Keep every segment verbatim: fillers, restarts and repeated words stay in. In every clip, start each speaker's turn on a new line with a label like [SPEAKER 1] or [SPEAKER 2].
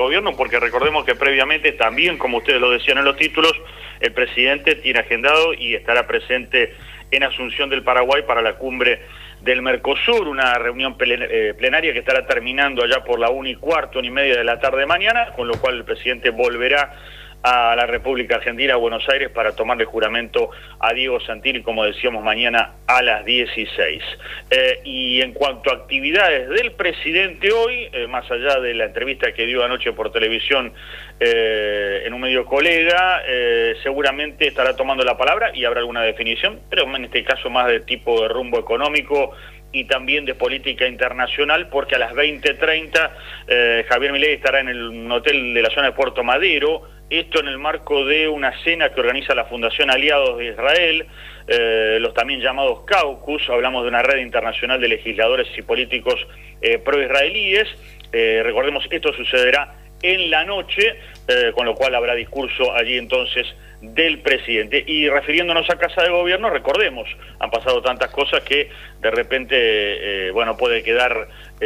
[SPEAKER 1] gobierno, porque recordemos que previamente también, como ustedes lo decían en los títulos, el presidente tiene agendado y estará presente en Asunción del Paraguay para la cumbre del Mercosur, una reunión plenaria que estará terminando allá por la una y cuarto, una y media de la tarde mañana, con lo cual el presidente volverá a la República Argentina, a Buenos Aires, para tomarle juramento a Diego Santilli, como decíamos, mañana a las dieciséis. Eh, y en cuanto a actividades del presidente hoy, eh, más allá de la entrevista que dio anoche por televisión eh, en un medio colega, eh, seguramente estará tomando la palabra y habrá alguna definición, pero en este caso más de tipo de rumbo económico y también de política internacional, porque a las veinte treinta eh, Javier Milei estará en el hotel de la zona de Puerto Madero, esto en el marco de una cena que organiza la Fundación Aliados de Israel, eh, los también llamados Caucus. Hablamos de una red internacional de legisladores y políticos eh, pro-israelíes. Eh, recordemos, esto sucederá en la noche, eh, con lo cual habrá discurso allí entonces del presidente. Y refiriéndonos a Casa de Gobierno, recordemos, han pasado tantas cosas que de repente, eh, bueno, puede quedar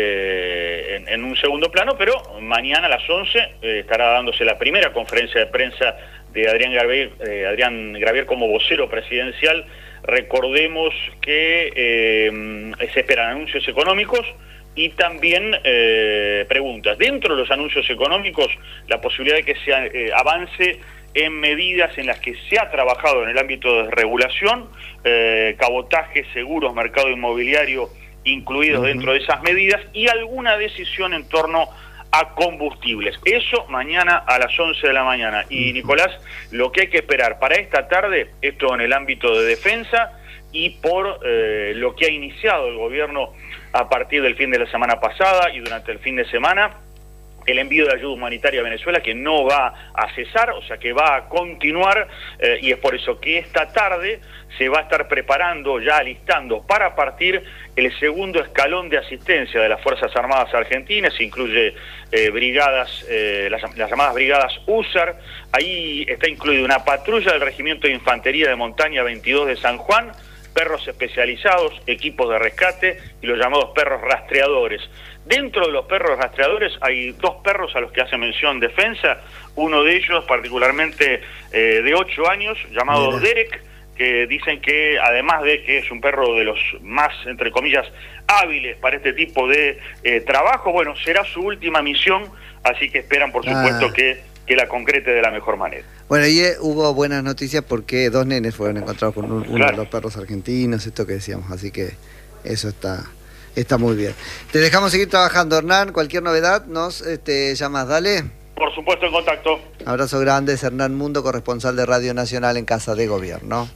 [SPEAKER 1] eh, en, en un segundo plano, pero mañana a las once eh, estará dándose la primera conferencia de prensa de Adrián Gravier, eh, Adrián Gravier como vocero presidencial. Recordemos que eh, se esperan anuncios económicos y también eh, preguntas. Dentro de los anuncios económicos, la posibilidad de que se eh, avance en medidas en las que se ha trabajado en el ámbito de regulación, eh, cabotaje, seguros, mercado inmobiliario incluidos uh-huh. dentro de esas medidas, y alguna decisión en torno a combustibles. Eso mañana a las once de la mañana. Y Nicolás, lo que hay que esperar para esta tarde, esto en el ámbito de defensa, y por eh, lo que ha iniciado el gobierno a partir del fin de la semana pasada y durante el fin de semana, el envío de ayuda humanitaria a Venezuela, que no va a cesar, o sea que va a continuar, eh, y es por eso que esta tarde se va a estar preparando, ya alistando para partir el segundo escalón de asistencia de las Fuerzas Armadas Argentinas. Incluye eh, brigadas, eh, las, las llamadas brigadas U S A R. Ahí está incluida una patrulla del Regimiento de Infantería de Montaña veintidós de San Juan, perros especializados, equipos de rescate y los llamados perros rastreadores. Dentro de los perros rastreadores hay dos perros a los que hace mención Defensa, uno de ellos particularmente eh, de ocho años, llamado Mira. Derek, que dicen que además de que es un perro de los más, entre comillas, hábiles para este tipo de eh, trabajo, bueno, será su última misión, así que esperan por supuesto ah. que, que la concrete de la mejor manera.
[SPEAKER 2] Bueno, y eh, hubo buenas noticias porque dos nenes fueron encontrados con un, uno claro. de los perros argentinos, esto que decíamos, así que eso está... Está muy bien. Te dejamos seguir trabajando, Hernán. Cualquier novedad nos este, llamas, dale.
[SPEAKER 1] Por supuesto, en contacto.
[SPEAKER 2] Abrazo grande, es Hernán Mundo, corresponsal de Radio Nacional en Casa de Gobierno.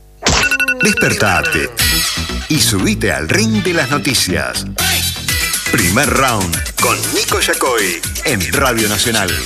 [SPEAKER 3] Despertate y subite al ring de las noticias. Primer round con Nico Yacoy en Radio Nacional.